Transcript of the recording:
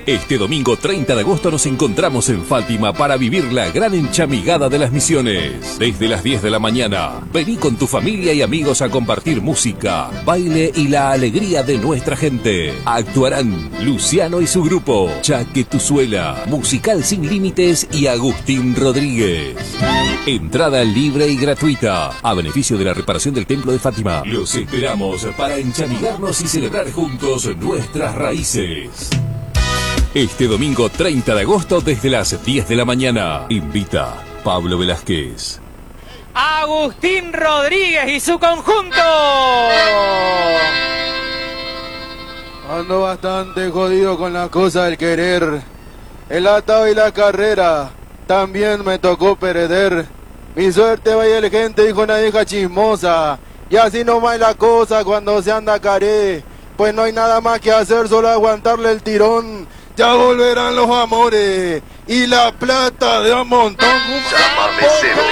Este domingo 30 de agosto nos encontramos en Fátima para vivir la gran enchamigada de las Misiones. Desde las 10 de la mañana, vení con tu familia y amigos a compartir música, baile y la alegría de nuestra gente. Actuarán Luciano y su grupo, Chaquetuzuela, Musical Sin Límites y Agustín Rodríguez. Entrada libre y gratuita, a beneficio de la reparación del Templo de Fátima. Los esperamos para enchamigarnos y celebrar juntos nuestras raíces. Este domingo 30 de agosto desde las 10 de la mañana. Invita Pablo Velázquez. Agustín Rodríguez y su conjunto. Ando bastante jodido con la cosa del querer. El atado y la carrera también me tocó perder. Mi suerte vaya el gente, dijo una vieja chismosa. Y así nomás es la cosa cuando se anda caré. Pues no hay nada más que hacer, solo aguantarle el tirón. Ya volverán los amores y la plata de un montón.